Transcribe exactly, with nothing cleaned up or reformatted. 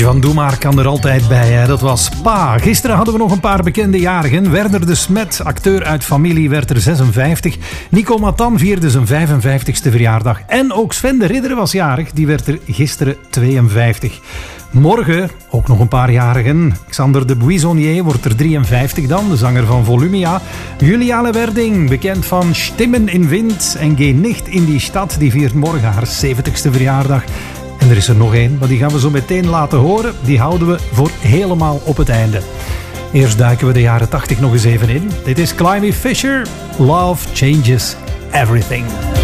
Eentje van Doe Maar kan er altijd bij, hè? Dat was Pa. Gisteren hadden we nog een paar bekende jarigen. Werner de Smet, acteur uit Familie, werd er zesenvijftig. Nico Matan vierde zijn vijfenvijftigste verjaardag. En ook Sven de Ridder was jarig. Die werd er gisteren tweeënvijftig. Morgen ook nog een paar jarigen. Xander de Buissonnier wordt er drieënvijftig dan, de zanger van Volumia. Juliane Werding, bekend van Stimmen in Wind en Geh nicht in die Stad, die viert morgen haar zeventigste verjaardag. En er is er nog één, maar die gaan we zo meteen laten horen. Die houden we voor helemaal op het einde. Eerst duiken we de jaren tachtig nog eens even in. Dit is Climby Fisher. Love Changes Everything.